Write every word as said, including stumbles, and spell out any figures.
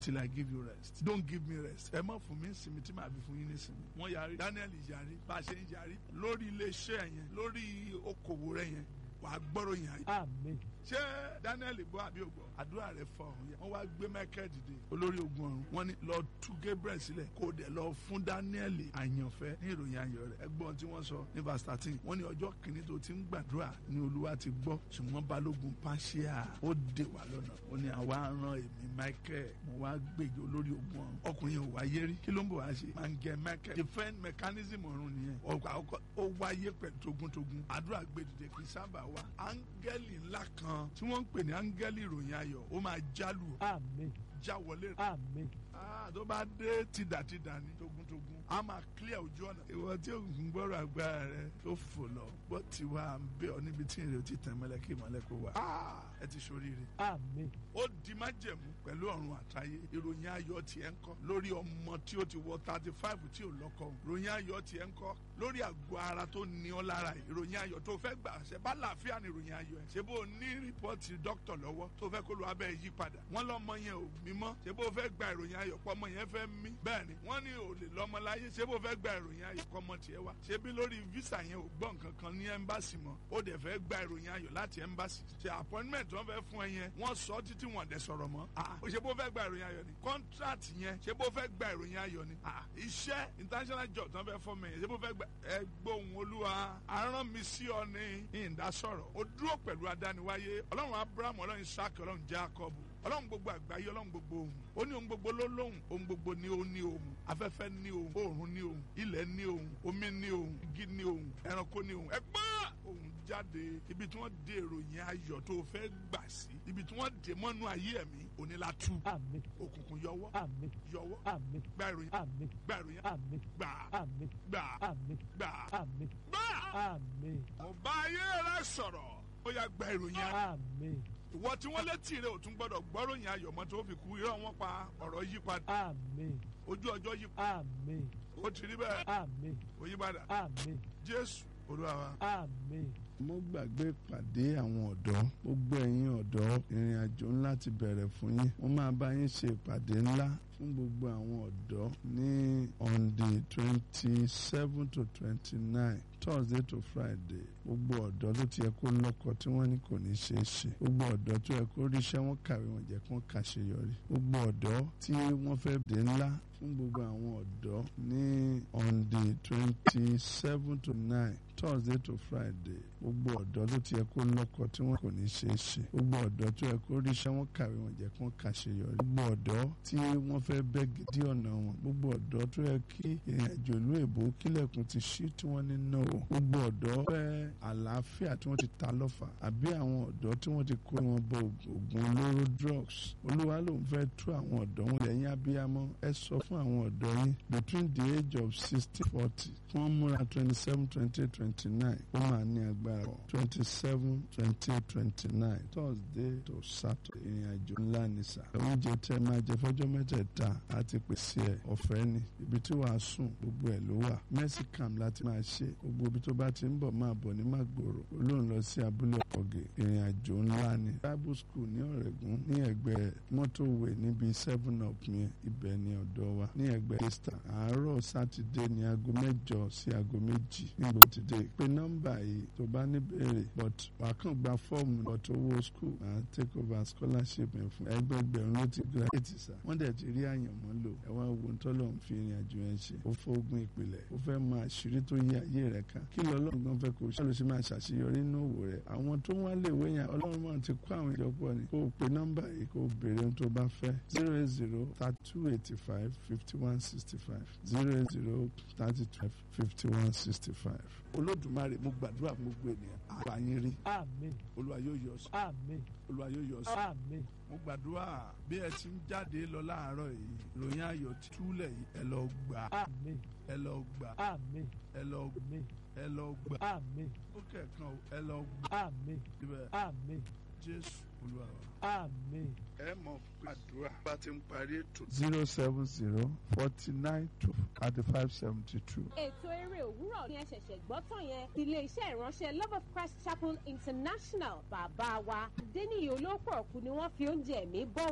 till I give you rest. Don't give me rest. Ẹ má fún mi sinmi tí màá fi fún yín ní sinmi. Wọ́n yarí. Daniel yarí. Bá a ṣe ń yarí. Lórí iléeṣẹ́ yẹn, lórí okòwò rẹ yẹn, wàá gbọ́rọ̀ yẹn ayé. Àmín. Ṣé Daniel gbọ́ àbí ògbọ́? Àdúrà rẹ̀ fọ ọ̀hún yẹn. Wọ́n wá gbé Michael dìde. Olórí ogun ọ̀run. Wọ́n ní lọ tú Gabriel sílẹ̀. Kó dẹ̀ lọ fún Daniel àyànfẹ́ ní ìròyìn ayọ̀ rẹ̀. Ẹgbọ́n tí wọ́n sọ ní verse thirteen. Wọ́n ní ọjọ́ kìíní tó ti ń gbàdúrà ní Olúwa ti gbọ́. Ṣùgbọ́n balógun Páṣíà ó dè wá lọ́nà. Ó ní àwa rán èmi Michael. Mo wá gbèjọ olórí ogun ọ̀run. Ọkùnrin yẹn ò wáyé rí. Kí ló ń bọ̀ wá ṣe? Máa ń gẹ Michael. Defend mechanism ọ̀run nìyẹn. Ọ̀gbà ó wáyé pẹ̀lú togun-togun. Àdúrà gbèdìde kì í sábà wá. Áńgẹ́lì ńlá kan tí wọ́n ń pè ní áńgẹ́lì ìròyìn ayọ̀ ó máa jálù ọ́. Àmín. Já wọlé. Àmín. Ah, tó bá dé tìdàtìdà ní togun-togun a máa clear ojú ọ̀nà. Ìwọ tí òògùn gbọ́rọ̀ agbára rẹ tó fò lọ bọ́ ti wá ń bẹ́ ọ níbi tí ìrè ti tẹ̀ mọ́lẹ̀ kí ìmọ́lẹ̀ kó wà. Ẹ ti ṣoríire. Àmín. Ó di májẹ̀mú pẹ̀lú ọ̀run àtayé. Ìròyìn ayọ̀ tiẹ̀ ń kọ́ lórí ọmọ tí ó ti wọ thirty five tí ò lọ́kọ. Ìròyìn ayọ̀ tiẹ̀ ń kọ́ lórí àgọ́ ara tó ní ọ lára. Ìròyìn ayọ̀ tó fẹ́ gbà ṣe bá làáfíà ní ìròyìn ayọ̀ ẹ̀. Ṣé bó o ní rìpọ́ọ̀tì dókítà lọ́wọ́ tó fẹ́ kó lo abẹ́ yí padà. Wọ́n lọ́mọ yẹn ò mímọ́. Ṣé bó o fẹ́ gba ìròyìn ayọ̀ pọ̀ ọmọ yẹn fẹ́ mí. Bẹ́ẹ̀ni wọ́n ní ò lè lọ́mọ láyé. Ṣé bó o fẹ́ gba ìròyìn ayọ̀ kọ́ ọmọ tiẹ̀ wá. Ṣé bí lórí visa yẹn ò gbọ́ nǹkan kan ní ẹ́mbásì mọ́. Ó dẹ̀ fẹ́ gba ìròyìn ayọ̀ láti ẹ́mbásì. Ṣé appointment wọ́n fẹ́ fún ẹ yẹn wọ́n sọ títí wọn dẹ̀ sọ̀rọ̀ mọ́. Ó ṣe bó fẹ́ gba ìròyìn ayọ̀ ni. Contract yẹn ṣé bó fẹ́ gba ìròyìn ayọ̀ ni. Iṣẹ́ international job tí wọ́n fẹ́ fọ́ mi yẹn ṣé bó fẹ́ gba ẹgbóhùn Olúwa arán mi sí ọ ní ìdásọ̀rọ̀. Ó dúró pẹ̀lú adániwáyé Ọlọ́run Abraham Ọlọ́run Isaac Ọlọ́run Jacob Ọlọ́run gbogbo àgbáyé Ọlọ́run gbogbo ohun ó ní ohun gbogbo ló lóhùn ohun gbogbo ní ó ní ohùn afẹ́fẹ́ ní ohùn oòrùn ní ohùn ilẹ̀ ní ohùn omi ní ohùn igi ní ohùn ẹranko ní ohùn ẹgbọ́n ohùn jáde ibi tí wọ́n dé ìròyìn ayọ̀ tó fẹ́ gbà sí ibi tí wọ́n dé mọ́nú ayé ẹ̀mí onílàtú Àmín. òkùnkùn yọwọ́ Àmín. yọwọ́ Àmín. gba ìròyìn Àmín. gba ìròyìn Àmín. gbà Àmín. gbà Àmín. gbà Àmín. gbà. Àmín. mo bá ayé rẹ sọ̀rọ̀ ó yá gba ìròyìn ayọ̀. Àmín. Ìwọ tí wọ́n létí rẹ̀ ò tún gbọ́dọ̀ gbọ́ròyìn ayọ̀ mọ́ tó fi kú irọ́ wọn pa ọ̀rọ̀ yí padà. Àmín. Ojú ọjọ́ yí padà. Àmín. Ó ti rí bẹ́ẹ̀. Àmín. Ó yí padà. Àmín. Jésù Olúwa wa. Àmín. mo gbàgbé ìpàdé àwọn ọ̀dọ́ gbogbo ẹ̀yin ọ̀dọ́ ìrìn àjò ńlá ti bẹ̀rẹ̀ fún yín wọ́n máa bá yín ṣe ìpàdé ńlá fún gbogbo àwọn ọ̀dọ́ ní on the twenty seven to twenty nine Thursday to Friday gbogbo ọ̀dọ́ ló ti yẹ kó lọ́kọ tí wọ́n ní kò ní ṣeé ṣe gbogbo ọ̀dọ́ tó yẹ kó ríṣẹ́ wọn kàwé wọn jẹ́ kó kàṣeyọrí gbogbo ọ̀dọ́ tí wọ́n fẹ́ dé ńlá fún gbogbo àwọn ọ̀dọ́ ní on the twenty seven to nine Thursday to Friday gbogbo ọ̀dọ́ ló ti yẹ kó lọ́kọ tí wọ́n kò ní ṣeé ṣe gbogbo ọ̀dọ́ tó yẹ kó ríṣẹ́ wọn kàwé wọn jẹ́ kó kàṣeyọrí gbogbo ọ̀dọ́ tí wọ́n fẹ́ bẹ́ gidi ọ̀nà wọn gbogbo ọ̀dọ́ tó yẹ kí ìrìn àjò ìlú èbó kílẹ̀kùn ti ṣí tí wọ́n ní náà gbogbo ọ̀dọ́ fẹ́ àlàáfíà tí wọ́n ti ta lọ́fà àbí àwọn ọ̀dọ́ tí wọ́n ti kó wọn bọ oògùn olóró drugs Olúwa ló ń fẹ́ tú àwọn ọ̀dọ́ wọn lẹ́yìn abiyamọ ẹ sọ fún àwọn ọ̀dọ́ yín between the age of sixty forty kí wọ́n múra twenty seven twenty eight twenty nine ó máa ní agbára twenty seven twenty eight twenty nine Thursday to Saturday ìrìn àjò ńlá ní sà oúnjẹ tẹ máa jẹ fọ́jọ́ mẹ́tẹ̀ẹ̀ta àti pèsè ẹ̀ ọ̀fẹ́ ni ibi tí wàá sùn gbogbo ẹ̀ ló wà mercy camp láti máa ṣe gbogbo ibi tó bá ti ń bọ̀ máa bọ̀ ní Màgbòrò olóhùn lọ sí abúlé ọ̀gẹ̀ ìrìn àjò ńlá ni Bible school ní Ọ̀rẹ́gùn ní ẹgbẹ́ mọ́tòwé níbi seven up yẹn ibẹ̀ ni ọ̀dọ́ wa ní ẹgbẹ́ easter àárọ̀ sátidé ní aago mẹ́jọ sí aago méjì nígbà tí dé pé nọ́mbà yìí tó bá ní béèrè but wàá kàn gba fọ́ọ̀mù but owó school máa take over scholarship yẹn fún ẹgbẹgbẹ̀rún ló ti graduate sá wọ́n dẹ̀ ti rí àyànmọ́ lò ẹ̀wọ̀n wo tọ́lọ̀ ń fi ìrìn àjò yẹn ṣe ó fọ́gbọ́n ìpìlẹ̀ ó fẹ́ máa ṣírí tó yí ayé rẹ̀ ká kí lọ ọlọ́run gan fẹ́ kó ṣe ló ṣe máa ṣàṣeyọrí nínú òwò rẹ̀ àwọn tó wá lè wé yẹn ọlọ́run máa ti kó àwọn ìjọpọ̀ ni kó o pe nọ́mbà yìí kó o béèrè ohun tó bá fẹ́ zero eight zero thirty two eighty five fifty one sixty five zero eight zero thirty two fifty one sixty five. Olódùmarè mo gbàdúrà fún gbogbo ènìyàn àbá yín rí. Àmín. Olúwa yóò yọ sí. Àmín. Olúwa yóò yọ sí. Àmín. Mo gbàdúrà bí ẹ ti ń jáde lọ láàárọ̀ yìí ìròyìn ayọ̀ ti túlẹ̀ yìí ẹ lọ gbà Àmín. ẹ lọ gbà Àmín. ẹ lọ gbà Àmín. ẹ lọ gbà Àmín. ó kẹ̀kan ẹ lọ gbà Àmín. ibẹ̀ Àmín. Jésù Olúwa wa. Àmín. ẹ mọ̀ àdúrà bá ti ń parí ètò. zero seven zero forty nine two thirty five seventy two. ètò eré òwúrọ̀ ni ẹ ṣẹ̀ṣẹ̀ gbọ́ tán yẹn ilé iṣẹ́ ìránṣẹ́ Love of Christ Chapel International bàbá wa Adéníyì Olópọ̀ọ́kú ni wọ́n fi oúnjẹ ẹ̀mí bọ́